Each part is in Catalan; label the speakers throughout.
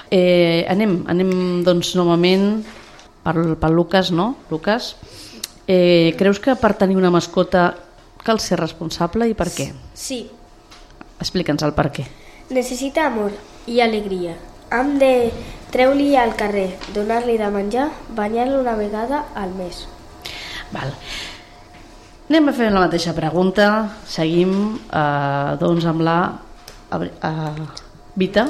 Speaker 1: Anem doncs novament pel Lucas, no? Lucas, creus que per tenir una mascota cal ser responsable i per què?
Speaker 2: Sí.
Speaker 1: Explica'ns el per què.
Speaker 2: Necessita amor i alegria. Hem de treure-li al carrer, donar-li de menjar, banyar-lo una vegada al mes.
Speaker 1: Val. Anem a fer la mateixa pregunta. Seguim doncs amb la Vita.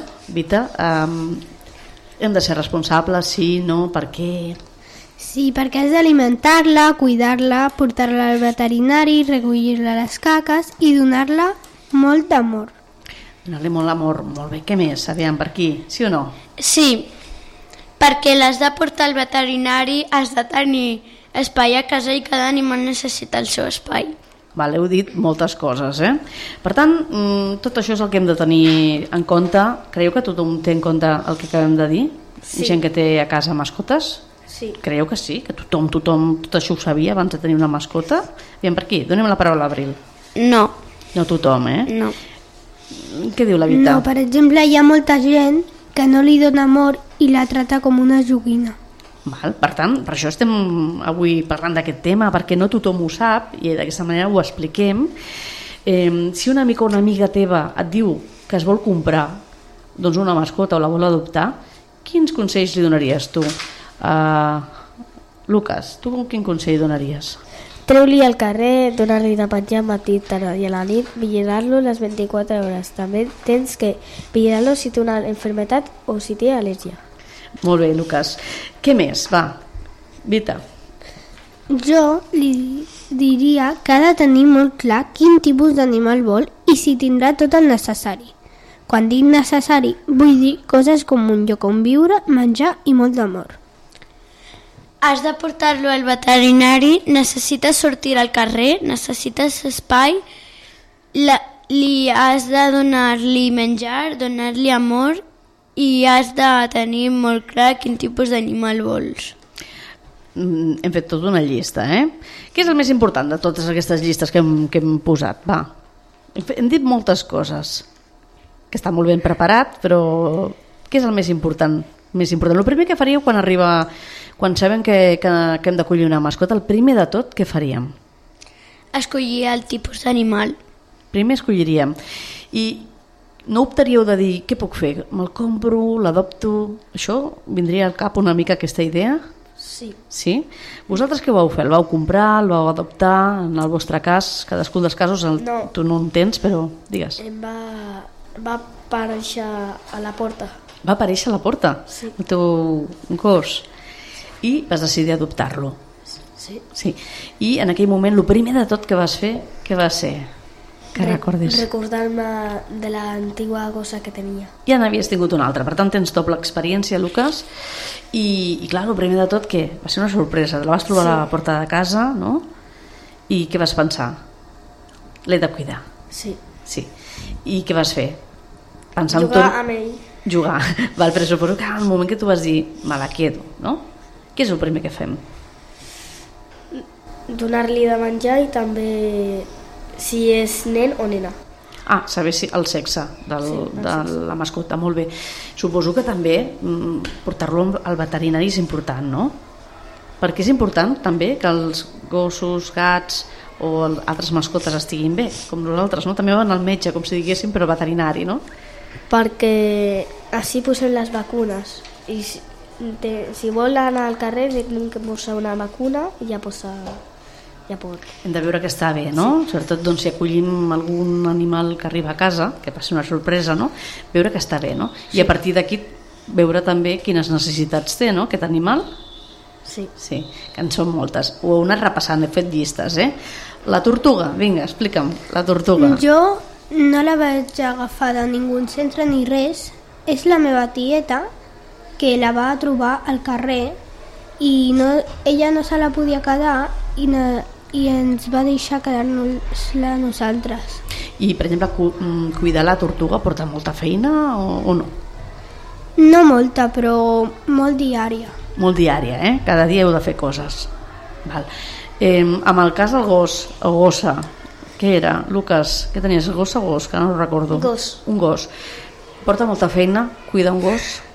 Speaker 1: Hem de ser responsables, sí, no, per què?
Speaker 3: Sí, perquè has d'alimentar-la, cuidar-la, portar-la al veterinari, recollir-la les caques i donar-la molt d'amor.
Speaker 1: Donar-li molt amor, molt bé. Què més? Aviam, per aquí, sí o no?
Speaker 4: Sí, perquè l'has de portar al veterinari, has de tenir espai a casa i cada animal necessita el seu espai.
Speaker 1: Val, heu dit moltes coses, eh? Per tant, tot això és el que hem de tenir en compte. Creieu que tothom té en compte el que acabem de dir?
Speaker 2: Sí.
Speaker 1: Gent que té a casa mascotes?
Speaker 2: Sí.
Speaker 1: Creieu que sí? Que tothom tot això ho sabia abans de tenir una mascota? Aviam, per aquí, donem la paraula a l'Abril.
Speaker 4: No.
Speaker 1: No tothom, eh?
Speaker 4: No.
Speaker 1: Què diu la Vita?
Speaker 3: No, per exemple, hi ha molta gent que no li dona amor i la trata com una joguina.
Speaker 1: Val, per tant, per això estem avui parlant d'aquest tema, perquè no tothom ho sap i d'aquesta manera ho expliquem. Si un amic o una amiga teva et diu que es vol comprar doncs una mascota o la vol adoptar, quins consells li donaries tu? Lucas, tu quin consell donaries?
Speaker 2: Treu-li al carrer, donar-li de menjar matí, tarda i a la nit, vigilar-lo les 24 hores. També tens que vigilar-lo si té una malaltia o si té al·lèrgia.
Speaker 1: Molt bé, Lucas. Què més? Va, Vita.
Speaker 3: Jo li diria que ha de tenir molt clar quin tipus d'animal vol i si tindrà tot el necessari. Quan dic necessari, vull dir coses com un lloc on viure, menjar i molt d'amor.
Speaker 4: Has de portar-lo al veterinari, necessites sortir al carrer, necessites espai, li has de donar-li menjar, donar-li amor i has de tenir molt clar quin tipus d'animal vols.
Speaker 1: Hem fet tota una llista, eh? Què és el més important de totes aquestes llistes que hem posat? Va, hem dit moltes coses, que està molt ben preparat, però què és el més important? El primer que faríeu quan sabem que hem d'acollir una mascota, el primer de tot, què faríem?
Speaker 4: Escollir el tipus d'animal.
Speaker 1: Primer escolliríem. I no optaríeu de dir, què puc fer? Me'l compro, l'adopto? Això vindria al cap una mica aquesta idea?
Speaker 2: Sí.
Speaker 1: Sí? Vosaltres què vau fer? El vau comprar, el vau adoptar? En el vostre cas, cadascun dels casos, tu no en tens, però digues.
Speaker 2: Va aparèixer a la porta.
Speaker 1: Va aparèixer a la porta?
Speaker 2: Sí.
Speaker 1: El teu gos? I vas decidir adoptar-lo?
Speaker 2: Sí.
Speaker 1: I en aquell moment, el primer de tot que vas fer, què va ser? Que recordis?
Speaker 2: Recordar-me de l'antiga gossa que tenia.
Speaker 1: Ja n'havies tingut una altra, per tant tens doble experiència, Lucas, i clar, el primer de tot, què? Va ser una sorpresa, la vas trobar a la porta de casa, no? I què vas pensar? L'he de cuidar.
Speaker 2: Sí.
Speaker 1: I què vas fer?
Speaker 2: Jugar amb ell.
Speaker 1: Jugar. Val, però suposo que al moment que tu vas dir me la quedo, no? Què és el primer que fem?
Speaker 2: Donar-li de menjar i també si és nen o nena.
Speaker 1: Saber el sexe de la mascota, molt bé. Suposo que també portar-lo al veterinari és important, no? Perquè és important també que els gossos, gats o altres mascotes estiguin bé, com nosaltres, no? També van al metge, com si diguéssim, però al veterinari, no?
Speaker 2: Perquè així posem les vacunes i si vol anar al carrer hem que posar una vacuna i ja pot.
Speaker 1: Hem de veure que està bé, no? Sí. Sobretot doncs, si acollim algun animal que arriba a casa, que passi una sorpresa, no? Veure que està bé, no? Sí. I a partir d'aquí veure també quines necessitats té, no? Aquest animal.
Speaker 2: Sí,
Speaker 1: que en són moltes. Ho heu anat repassant, he fet llistes, eh? La tortuga, vinga, explica'm, la tortuga.
Speaker 3: Jo no la vaig agafar de ningú centre ni res. És la meva tieta que la va trobar al carrer i ella no se la podia quedar i ens va deixar quedar-nos-la a nosaltres.
Speaker 1: I, per exemple, cuidar la tortuga porta molta feina o no?
Speaker 3: No molta, però molt diària.
Speaker 1: Molt diària, eh? Cada dia heu de fer coses. Val. Amb el cas del gos o gossa, què era? Lucas, què tenies? Gossa o gos? Que no ho recordo.
Speaker 2: Gos.
Speaker 1: Un gos. Porta molta feina cuidar un gos?